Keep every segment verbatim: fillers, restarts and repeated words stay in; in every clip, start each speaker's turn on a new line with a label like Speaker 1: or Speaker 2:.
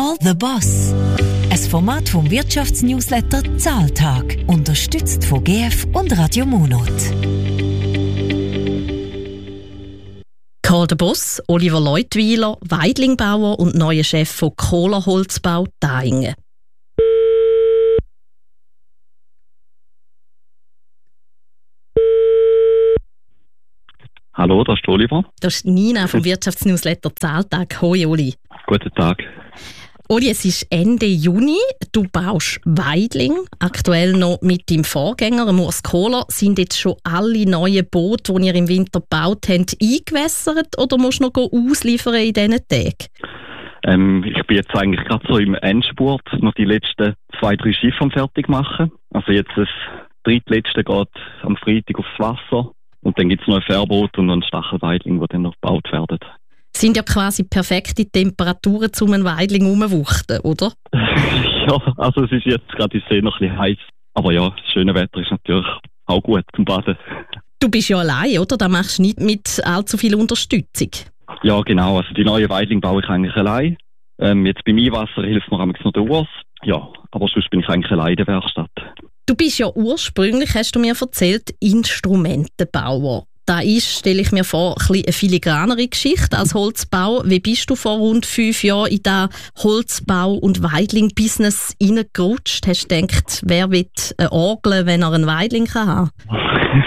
Speaker 1: Call the Boss. Ein Format vom Wirtschaftsnewsletter Zahltag, unterstützt von G F und Radio Monat.
Speaker 2: Call the Boss, Oliver Leutwiler, Weidlingbauer und neuer Chef von Kohlerholzbau Taingen.
Speaker 3: Hallo, das ist Oliver.
Speaker 2: Das ist Nina vom Wirtschaftsnewsletter Zahltag. Hoi, Oli.
Speaker 3: Guten Tag.
Speaker 2: Oli, es ist Ende Juni. Du baust Weidling. Aktuell noch mit deinem Vorgänger, dem Urs Kohler. Sind jetzt schon alle neuen Boote, die ihr im Winter gebaut habt, eingewässert oder musst du noch ausliefern in diesen Tagen?
Speaker 3: Ähm, ich bin jetzt eigentlich gerade so im Endspurt, noch die letzten zwei, drei Schiffe am fertig machen. Also jetzt das drittletzte geht am Freitag aufs Wasser. Und dann gibt es noch ein Fährboot und noch ein Stachelweidling, die dann noch gebaut werden.
Speaker 2: Sind ja quasi perfekte Temperaturen, um einen Weidling herumzuwuchten, oder?
Speaker 3: Ja, also es ist jetzt gerade in See noch ein bisschen heiß. Aber ja, das schöne Wetter ist natürlich auch gut zum Baden.
Speaker 2: Du bist ja allein, oder? Da machst du nicht mit allzu viel Unterstützung.
Speaker 3: Ja, genau. Also die neue Weidling baue ich eigentlich allein. Ähm, jetzt beim Einwasser hilft mir manchmal noch der Urs. Ja, aber sonst bin ich eigentlich allein in der Werkstatt. Du
Speaker 2: bist ja ursprünglich, hast du mir erzählt, Instrumentenbauer. Das ist, stelle ich mir vor, ein bisschen eine filigranere Geschichte als Holzbau. Wie bist du vor rund fünf Jahren in das Holzbau- und Weidling-Business reingerutscht? Hast du gedacht, wer will eine Orgel, wenn er einen Weidling haben kann?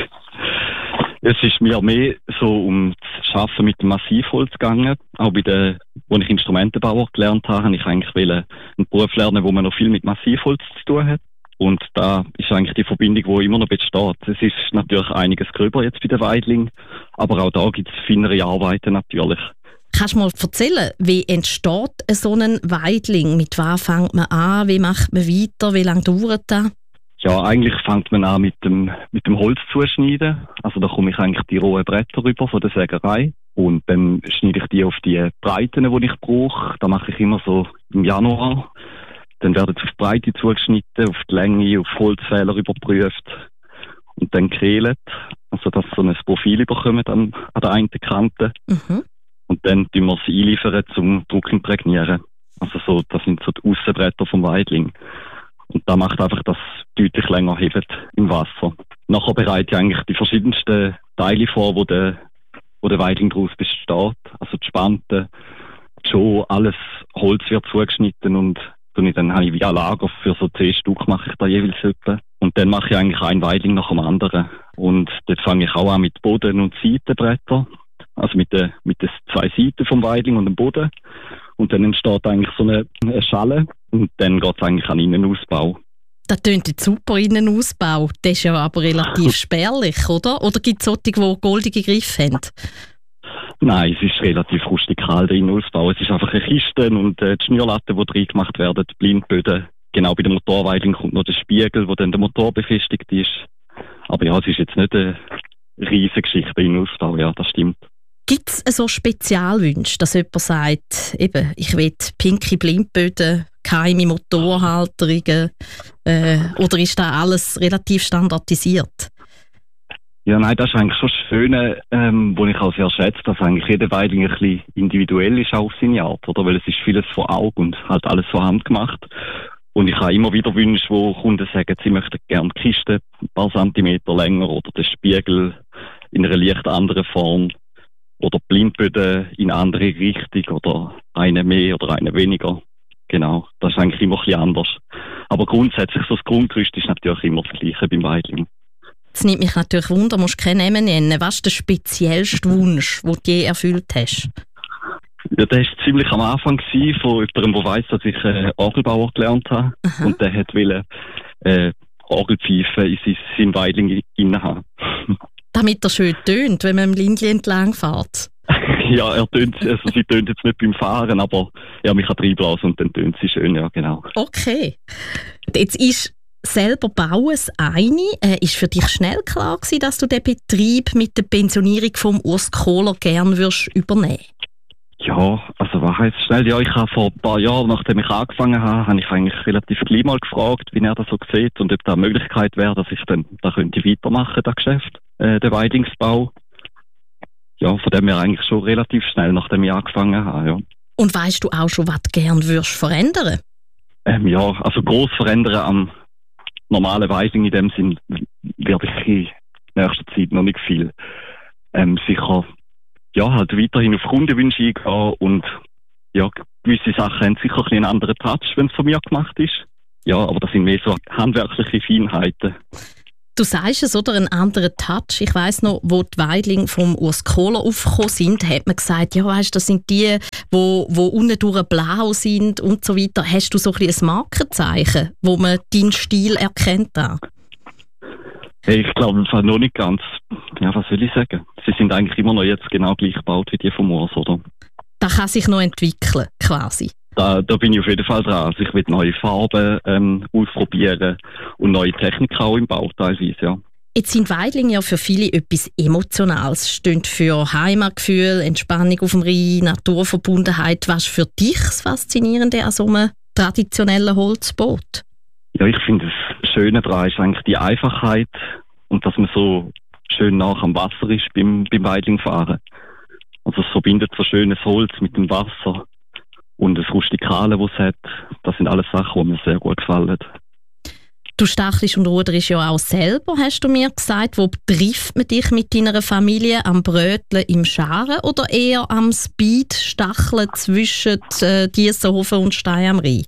Speaker 3: Es ist mir mehr so um das Arbeiten mit dem Massivholz gegangen. Auch bei der, wo ich Instrumentenbauer gelernt habe, habe ich eigentlich einen Beruf lernen, wo man noch viel mit Massivholz zu tun hat. Und da ist eigentlich die Verbindung, die immer noch besteht. Es ist natürlich einiges gröber jetzt bei der Weidling, aber auch da gibt es feinere Arbeiten natürlich.
Speaker 2: Kannst du mal erzählen, wie entsteht so ein Weidling? Mit was fängt man an? Wie macht man weiter? Wie lange dauert das?
Speaker 3: Ja, eigentlich fängt man an mit dem, mit dem Holz zuschneiden. Also da komme ich eigentlich die rohen Bretter rüber von der Sägerei. Und dann schneide ich die auf die Breiten, die ich brauche. Da mache ich immer so im Januar. Dann werden sie auf die Breite zugeschnitten, auf die Länge, auf Holzfehler überprüft und dann gekehlt, also dass sie so ein Profil bekommen an, an der einen Kante. Mhm. Und dann tun wir sie einliefern zum Druckimprägnieren. Also so, das sind so die Aussenbretter vom Weidling. Und da macht einfach, dass es deutlich länger hebt im Wasser. Nachher bereite ich eigentlich die verschiedensten Teile vor, wo der, wo der Weidling daraus besteht. Also die Spanten, schon alles Holz wird zugeschnitten und Und dann habe ich wie ein Lager für so zehn Stück, mache ich da jeweils etwa. Und dann mache ich eigentlich ein Weidling nach dem anderen. Und dort fange ich auch an mit Boden- und Seitenbretter. Also mit den, mit den zwei Seiten vom Weidling und dem Boden. Und dann entsteht eigentlich so eine, eine Schale. Und dann geht es eigentlich an Innenausbau.
Speaker 2: Das tönt jetzt super, Innenausbau. Das ist ja aber relativ spärlich, oder? Oder gibt es solche, die goldige Griffe haben?
Speaker 3: Nein, es ist relativ rustikal, der Innenausbau. Es ist einfach eine Kiste und äh, die Schnürlatten, die drin gemacht werden, die Blindböden. Genau bei der Motorweidling kommt noch der Spiegel, wo dann der Motor befestigt ist. Aber ja, es ist jetzt nicht eine riesige Geschichte, der Innenausbau, ja, das stimmt.
Speaker 2: Gibt es so Spezialwünsche, dass jemand sagt, eben, ich will pinke Blindböden, keine Motorhalterungen, äh, oder ist da alles relativ standardisiert?
Speaker 3: Ja, nein, das ist eigentlich schon das Schöne, ähm, wo ich auch sehr schätze, dass eigentlich jeder Weidling ein bisschen individuell ist auf seine Art, oder? Weil es ist vieles von Auge und halt alles von Hand gemacht. Und ich habe immer wieder Wünsche, wo Kunden sagen, sie möchten gerne die Kiste ein paar Zentimeter länger oder den Spiegel in einer leicht anderen Form oder Blindböden in eine andere Richtung oder eine mehr oder eine weniger. Genau, das ist eigentlich immer ein bisschen anders. Aber grundsätzlich, so das Grundgerüst ist natürlich immer das Gleiche beim Weidling.
Speaker 2: Es nimmt mich natürlich Wunder, musst du keinen Namen nennen. Was ist der speziellste Wunsch, den du je erfüllt hast?
Speaker 3: Ja, der war ziemlich am Anfang gewesen, von jemandem, der weiss, dass ich äh, Orgelbauer gelernt habe. Aha. Und der wollte äh, Orgelpfeifen in sein, sein Weidling rein haben.
Speaker 2: Damit er schön tönt, wenn man im Lindli entlang fährt.
Speaker 3: Ja, er tönt, also sie tönt jetzt nicht beim Fahren, aber er mich reinblasen und dann tönt sie schön, ja, genau.
Speaker 2: Okay. Jetzt ist selber bauen das eine. Äh, ist für dich schnell klar gewesen, dass du den Betrieb mit der Pensionierung vom Urs Kohler gerne würdest übernehmen?
Speaker 3: Ja, also was heisst schnell? Ja, ich habe vor ein paar Jahren, nachdem ich angefangen habe, habe ich eigentlich relativ gleich mal gefragt, wie er das so sieht und ob da eine Möglichkeit wäre, dass ich dann da könnte weitermachen, das Geschäft, äh, den Weidingsbau. Ja, von dem her eigentlich schon relativ schnell, nachdem ich angefangen habe, ja.
Speaker 2: Und weisst du auch schon, was du gerne würdest verändern?
Speaker 3: Ähm, ja, also gross verändern am normalen Weising in dem Sinn werde ich in nächster Zeit noch nicht viel. Ähm, sicher, ja, halt weiterhin auf Kundenwünsche eingehen und ja, gewisse Sachen haben sicher ein bisschen einen anderen Touch, wenn es von mir gemacht ist. Ja, aber das sind mehr so handwerkliche Feinheiten.
Speaker 2: Du sagst es, oder? Einen anderen Touch. Ich weiss noch, wo die Weidling vom Urs Kohler aufgekommen sind, hat man gesagt, ja, weißt, das sind die, wo, wo unten durch blau sind und so weiter. Hast du so ein bisschen ein Markenzeichen, wo man deinen Stil erkennt? Auch?
Speaker 3: Hey, ich glaube, das war noch nicht ganz. Ja, was soll ich sagen? Sie sind eigentlich immer noch jetzt genau gleich gebaut wie die vom Urs, oder?
Speaker 2: Das kann sich noch entwickeln, quasi.
Speaker 3: Da, da bin ich auf jeden Fall dran. Also ich will neue Farben ähm, ausprobieren und neue Techniken auch im Bau teilweise, ja.
Speaker 2: Jetzt sind Weidlinge ja für viele etwas Emotionales. Stehen für Heimatgefühl, Entspannung auf dem Rhein, Naturverbundenheit. Was ist für dich das Faszinierende an so einem traditionellen Holzboot?
Speaker 3: Ja, ich finde, das Schöne daran ist eigentlich die Einfachheit und dass man so schön nah am Wasser ist beim, beim Weidlingfahren. Also es verbindet so schönes Holz mit dem Wasser. Und das Rustikale, das es hat, das sind alles Sachen, die mir sehr gut gefallen.
Speaker 2: Du stachelst und ruderst ja auch selber, hast du mir gesagt. Wo trifft man dich mit deiner Familie? Am Bröteln im Scharen oder eher am Speed-Stacheln zwischen äh, Diessenhofen und Stein am Rhein?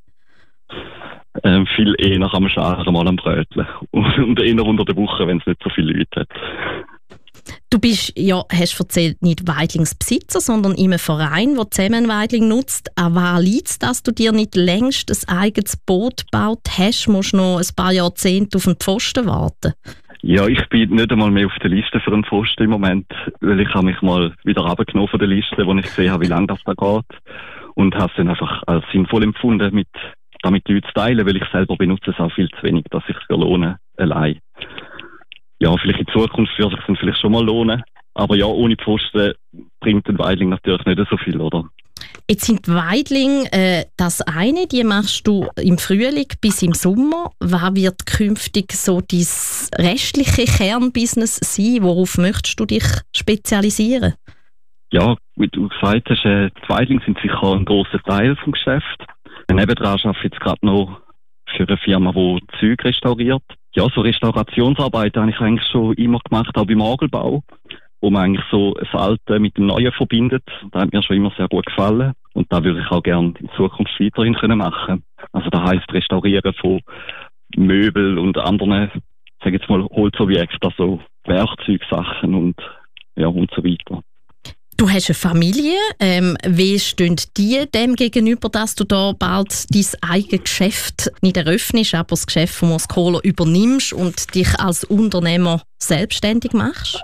Speaker 3: Ähm, viel eher am Scharen, mal am Bröteln. Und eher unter der Woche, wenn es nicht so viele Leute hat.
Speaker 2: Du bist, ja, hast erzählt, nicht Weidlingsbesitzer, sondern in einem Verein, der zusammen Weidling nutzt. An was liegt es, dass du dir nicht längst ein eigenes Boot gebaut hast? Musst du noch ein paar Jahrzehnte auf einen Pfosten warten?
Speaker 3: Ja, ich bin nicht einmal mehr auf der Liste für einen Pfosten im Moment, weil ich habe mich mal wieder runtergenommen von der Liste, wo ich gesehen habe, wie lange das da geht. Und habe es dann einfach als sinnvoll empfunden, mit, damit die Leute zu teilen, weil ich selber benutze es auch viel zu wenig, dass ich es für lohne, allein. Ja, vielleicht in Zukunft würde sich es vielleicht schon mal lohnen. Aber ja, ohne Pfosten bringt ein Weidling natürlich nicht so viel, oder?
Speaker 2: Jetzt sind die Weidling äh, das eine, die machst du im Frühling bis im Sommer. Was wird künftig so dein restliche Kernbusiness sein? Worauf möchtest du dich spezialisieren?
Speaker 3: Ja, wie du gesagt hast, äh, die Weidling sind sicher ein grosser Teil des Geschäfts. Nebendran arbeite ich jetzt gerade noch für eine Firma, die Züge restauriert. Ja, so Restaurationsarbeiten habe ich eigentlich schon immer gemacht, auch beim Orgelbau, wo man eigentlich so das Alte mit dem Neuen verbindet. Das hat mir schon immer sehr gut gefallen und da würde ich auch gerne in Zukunft weiterhin können machen. Also das heisst Restaurieren von Möbel und anderen, sage jetzt mal, Holzobjekten, also Werkzeugsachen und ja und so weiter.
Speaker 2: Du hast eine Familie. Ähm, wie stehen die dem gegenüber, dass du da bald dein eigenes Geschäft nicht eröffnest, aber das Geschäft von Urs Kohler übernimmst und dich als Unternehmer selbstständig machst?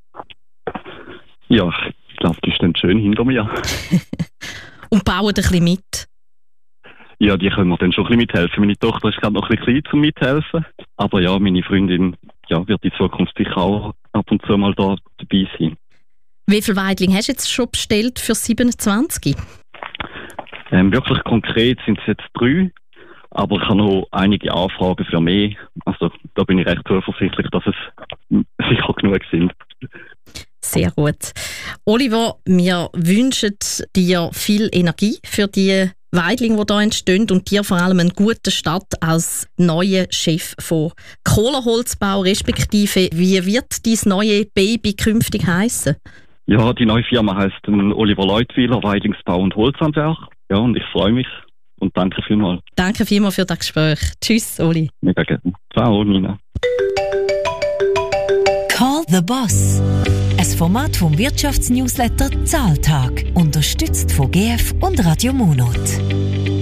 Speaker 3: Ja, ich glaube, die stehen schön hinter mir.
Speaker 2: Und bauen ein bisschen mit?
Speaker 3: Ja, die können mir dann schon ein bisschen mithelfen. Meine Tochter ist gerade noch ein bisschen klein zum Mithelfen. Aber ja, meine Freundin ja, wird in Zukunft sicher auch ab und zu mal da dabei sein.
Speaker 2: Wie viele Weidling hast du jetzt schon bestellt für siebenundzwanzig?
Speaker 3: Ähm, wirklich konkret sind es jetzt drei, aber ich habe noch einige Anfragen für mehr. Also da bin ich recht zuversichtlich, dass es sicher genug sind.
Speaker 2: Sehr gut. Oliver, wir wünschen dir viel Energie für die Weidling, die hier entstehen und dir vor allem einen guten Start als neuer Chef von Kohlerholzbau, respektive wie wird dein neue Baby künftig heissen?
Speaker 3: Ja, die neue Firma heisst Oliver Leutwiler, Weidlingsbau und Holzhandwerk. Ja, und ich freue mich und danke vielmals.
Speaker 2: Danke vielmals für das Gespräch. Tschüss, Oli.
Speaker 3: Mega gerne. Ciao, Nina.
Speaker 1: Call the Boss. Ein Format vom Wirtschaftsnewsletter Zahltag, unterstützt von G F und Radio Monat.